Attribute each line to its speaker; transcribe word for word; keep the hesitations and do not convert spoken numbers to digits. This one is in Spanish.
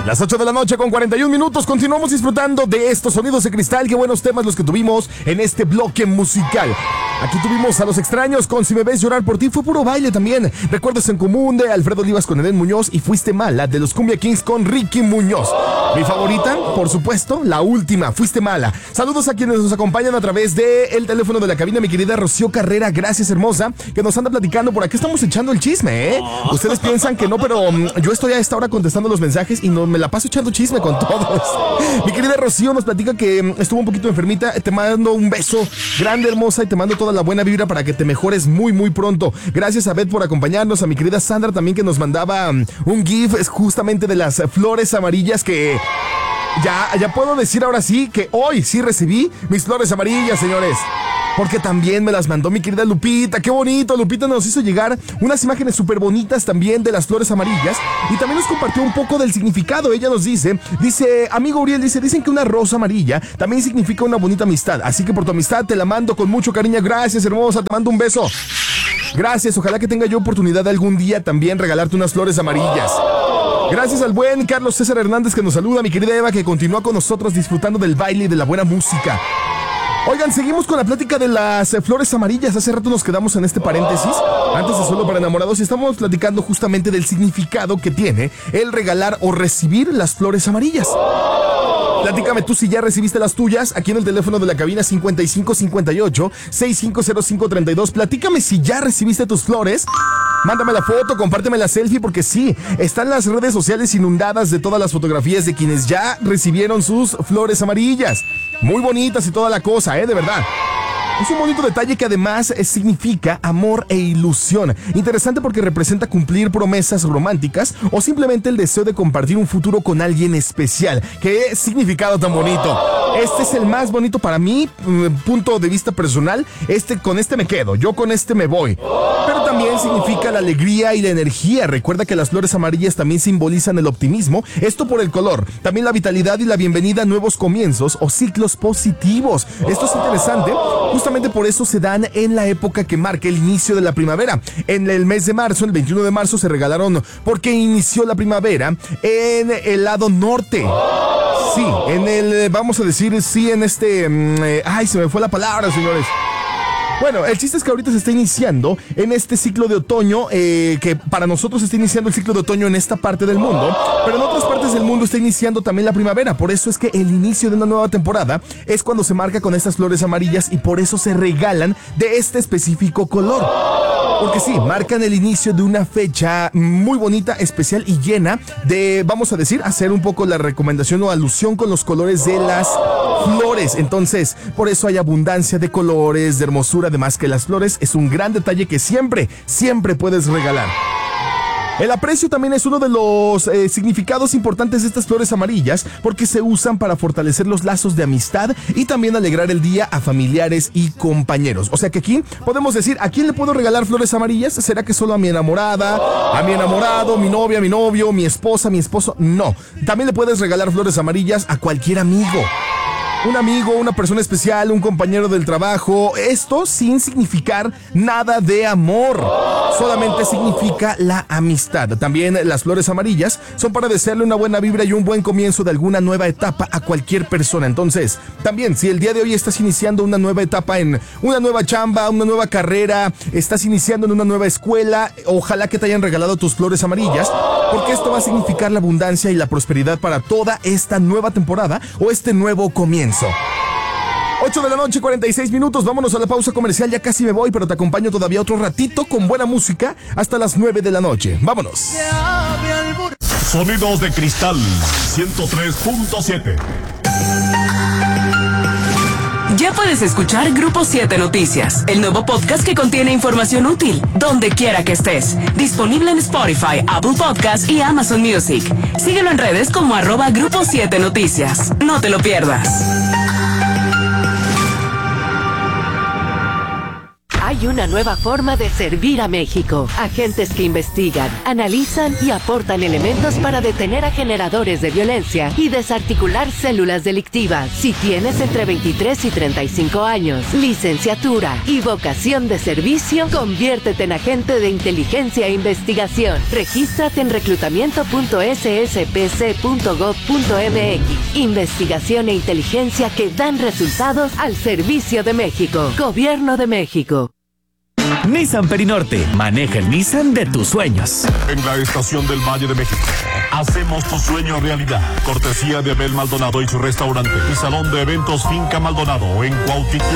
Speaker 1: Las ocho de la noche con cuarenta y un minutos. Continuamos disfrutando de estos sonidos de cristal. Qué buenos temas los que tuvimos en este bloque musical. Aquí tuvimos a Los Extraños con Si me ves llorar por ti. Fue puro baile también. Recuerdos en común de Alfredo Olivas con Edén Muñoz. Y Fuiste mala de los Cumbia Kings con Ricky Muñoz. Mi favorita, por supuesto, la última, Fuiste mala. Saludos a quienes nos acompañan a través del teléfono de la cabina. Mi querida Rocío Carrera, gracias hermosa, que nos anda platicando. Por aquí estamos echando el chisme, ¿eh? Ustedes piensan que no, pero um, yo estoy a esta hora contestando los mensajes y no me la paso echando chisme con todos. Mi querida Rocío nos platica que um, estuvo un poquito enfermita. Te mando un beso grande, hermosa, y te mando toda la buena vibra para que te mejores muy, muy pronto. Gracias a Beth por acompañarnos. A mi querida Sandra también, que nos mandaba um, un gif justamente de las flores amarillas que... Ya, ya puedo decir ahora sí que hoy sí recibí mis flores amarillas, señores. Porque también me las mandó mi querida Lupita. ¡Qué bonito! Lupita nos hizo llegar unas imágenes súper bonitas también de las flores amarillas. Y también nos compartió un poco del significado. Ella nos dice, dice, amigo Uriel, dice, dicen que una rosa amarilla también significa una bonita amistad. Así que por tu amistad te la mando con mucho cariño. Gracias, hermosa. Te mando un beso. Gracias. Ojalá que tenga yo oportunidad de algún día también regalarte unas flores amarillas. Gracias al buen Carlos César Hernández que nos saluda, mi querida Eva, que continúa con nosotros disfrutando del baile y de la buena música. Oigan, seguimos con la plática de las eh, flores amarillas. Hace rato nos quedamos en este paréntesis, antes de Solo para Enamorados, y estamos platicando justamente del significado que tiene el regalar o recibir las flores amarillas. Platícame tú si ya recibiste las tuyas aquí en el teléfono de la cabina cincuenta y cinco cincuenta y ocho, sesenta y cinco cero cinco treinta y dos. Platícame si ya recibiste tus flores. Mándame la foto, compárteme la selfie, porque sí, están las redes sociales inundadas de todas las fotografías de quienes ya recibieron sus flores amarillas. Muy bonitas y toda la cosa, ¿eh? De verdad. Es un bonito detalle que además eh, significa amor e ilusión. Interesante porque representa cumplir promesas románticas o simplemente el deseo de compartir un futuro con alguien especial. ¡Qué significado tan bonito! Este es el más bonito para mí, punto de vista personal. Este, con este me quedo, yo con este me voy. Pero también significa la alegría y la energía. Recuerda que las flores amarillas también simbolizan el optimismo, esto por el color. También la vitalidad y la bienvenida a nuevos comienzos o ciclos positivos. Esto es interesante. Justamente por eso se dan en la época que marca el inicio de la primavera. En el mes de marzo, el veintiuno de marzo, se regalaron porque inició la primavera en el lado norte. Sí, en el, vamos a decir, sí, en este... Eh, ay, se me fue la palabra, señores. Bueno, el chiste es que ahorita se está iniciando en este ciclo de otoño, eh, que para nosotros se está iniciando el ciclo de otoño en esta parte del mundo, pero en otras partes del mundo está iniciando también la primavera. Por eso es que el inicio de una nueva temporada es cuando se marca con estas flores amarillas y por eso se regalan de este específico color. Porque sí, marcan el inicio de una fecha muy bonita, especial y llena de, vamos a decir, hacer un poco la recomendación o alusión con los colores de las flores. Entonces, por eso hay abundancia de colores, de hermosura. Además que las flores es un gran detalle que siempre, siempre puedes regalar. El aprecio también es uno de los eh, significados importantes de estas flores amarillas porque se usan para fortalecer los lazos de amistad y también alegrar el día a familiares y compañeros. O sea que aquí podemos decir, ¿a quién le puedo regalar flores amarillas? ¿Será que solo a mi enamorada, a mi enamorado, mi novia, mi novio, mi esposa, mi esposo? No, también le puedes regalar flores amarillas a cualquier amigo. Un amigo, una persona especial, un compañero del trabajo. Esto sin significar nada de amor. Solamente significa la amistad. También las flores amarillas son para desearle una buena vibra y un buen comienzo de alguna nueva etapa a cualquier persona. Entonces, también si el día de hoy estás iniciando una nueva etapa en una nueva chamba, una nueva carrera, estás iniciando en una nueva escuela, ojalá que te hayan regalado tus flores amarillas, porque esto va a significar la abundancia y la prosperidad para toda esta nueva temporada o este nuevo comienzo. ocho de la noche, cuarenta y seis minutos. Vámonos a la pausa comercial. Ya casi me voy, pero te acompaño todavía otro ratito con buena música hasta las nueve de la noche. Vámonos.
Speaker 2: Sonidos de Cristal ciento tres punto siete.
Speaker 3: Ya puedes escuchar Grupo siete Noticias, el nuevo podcast que contiene información útil, donde quiera que estés. Disponible en Spotify, Apple Podcasts y Amazon Music. Síguelo en redes como arroba Grupo siete Noticias. No te lo pierdas.
Speaker 4: Hay Hay una nueva forma de servir a México. Agentes que investigan, analizan y aportan elementos para detener a generadores de violencia y desarticular células delictivas. Si tienes entre veintitrés y treinta y cinco años, licenciatura y vocación de servicio, conviértete en agente de inteligencia e investigación. Regístrate en reclutamiento punto s s p c punto gov punto m x. Investigación e inteligencia que dan resultados al servicio de México. Gobierno de México.
Speaker 5: Nissan Perinorte. Maneja el Nissan de tus sueños.
Speaker 2: En la estación del Valle de México. Hacemos tu sueño realidad. Cortesía de Abel Maldonado y su restaurante. Y salón de eventos Finca Maldonado en Cuautitlán.